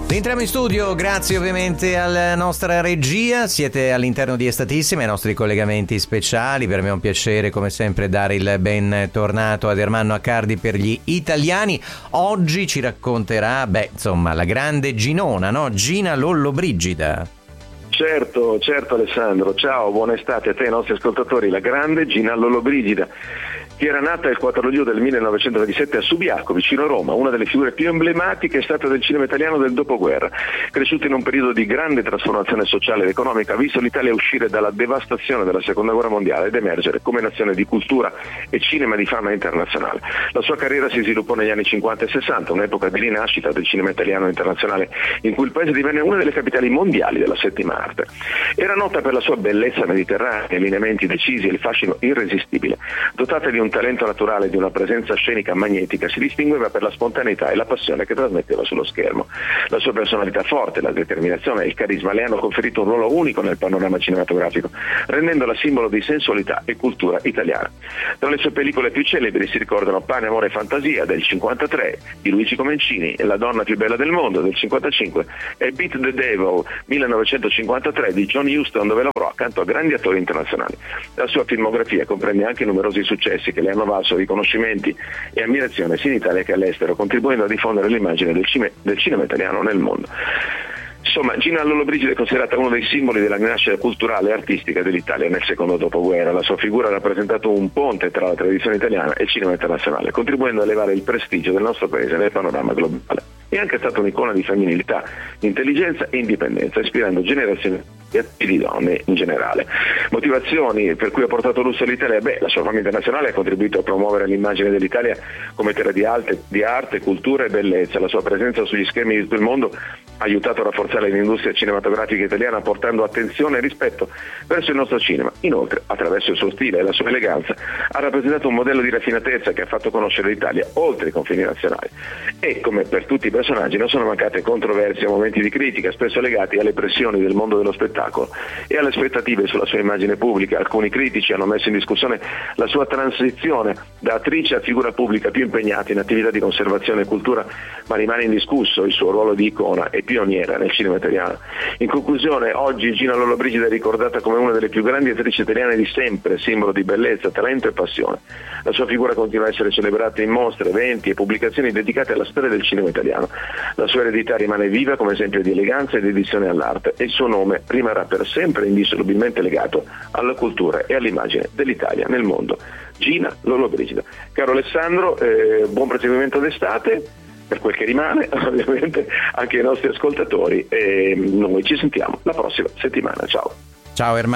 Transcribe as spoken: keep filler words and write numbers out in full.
Entriamo in studio, grazie ovviamente alla nostra regia, siete all'interno di Estatissima, i nostri collegamenti speciali. Per me è un piacere come sempre dare il bentornato ad Ermanno Accardi per gli italiani. Oggi ci racconterà, beh insomma, la grande Ginona, no? Gina Lollobrigida. Certo, certo Alessandro, ciao, buona estate a te e ai nostri ascoltatori. La grande Gina Lollobrigida, che era nata il quattro luglio del millenovecentoventisette a Subiaco, vicino a Roma, una delle figure più emblematiche è stata del cinema italiano del dopoguerra. Cresciuta in un periodo di grande trasformazione sociale ed economica, ha visto l'Italia uscire dalla devastazione della seconda guerra mondiale ed emergere come nazione di cultura e cinema di fama internazionale. La sua carriera si sviluppò negli anni cinquanta e sessanta, un'epoca di rinascita del cinema italiano internazionale, in cui il paese divenne una delle capitali mondiali della settima arte. Era nota per la sua bellezza mediterranea, i lineamenti decisi e il fascino irresistibile. Dotata di un talento naturale e di una presenza scenica magnetica, si distingueva per la spontaneità e la passione che trasmetteva sullo schermo. La sua personalità forte, la determinazione e il carisma le hanno conferito un ruolo unico nel panorama cinematografico, rendendola simbolo di sensualità e cultura italiana. Tra le sue pellicole più celebri si ricordano Pane, amore e fantasia del cinquantatré di Luigi Comencini, La donna più bella del mondo del cinquantacinque e Beat the Devil millenovecentocinquantatré di John Huston, dove lavorò accanto a grandi attori internazionali. La sua filmografia comprende anche numerosi successi che le hanno valso riconoscimenti e ammirazione sia in Italia che all'estero, contribuendo a diffondere l'immagine del, cime, del cinema italiano nel mondo. Insomma, Gina Lollobrigida è considerata uno dei simboli della rinascita culturale e artistica dell'Italia nel secondo dopoguerra. La sua figura ha rappresentato un ponte tra la tradizione italiana e il cinema internazionale, contribuendo a elevare il prestigio del nostro paese nel panorama globale. È anche stata un'icona di femminilità, intelligenza e indipendenza, ispirando generazioni di donne in generale. Motivazioni per cui ha portato lusso all'Italia? Beh, la sua fama internazionale ha contribuito a promuovere l'immagine dell'Italia come terra di arte, di arte, cultura e bellezza. La sua presenza sugli schermi di tutto il mondo ha aiutato a rafforzare l'industria cinematografica italiana, portando attenzione e rispetto verso il nostro cinema. Inoltre, attraverso il suo stile e la sua eleganza, ha rappresentato un modello di raffinatezza che ha fatto conoscere l'Italia oltre i confini nazionali. E, come per tutti i personaggi, non sono mancate controversie e momenti di critica, spesso legati alle pressioni del mondo dello spettacolo e alle aspettative sulla sua immagine pubblica. Alcuni critici hanno messo in discussione la sua transizione da attrice a figura pubblica più impegnata in attività di conservazione e cultura, ma rimane indiscusso il suo ruolo di icona e pioniera nel cinema italiano. In conclusione, oggi Gina Lollobrigida è ricordata come una delle più grandi attrici italiane di sempre, simbolo di bellezza, talento e passione. La sua figura continua a essere celebrata in mostre, eventi e pubblicazioni dedicate alla storia del cinema italiano. La sua eredità rimane viva come esempio di eleganza e dedizione all'arte e il suo nome rimarrà per sempre indissolubilmente legato alla cultura e all'immagine dell'Italia nel mondo. Gina Lollobrigida. Caro Alessandro, eh, buon proseguimento d'estate, per quel che rimane, ovviamente anche ai nostri ascoltatori, e noi ci sentiamo la prossima settimana. Ciao. Ciao Ermanno.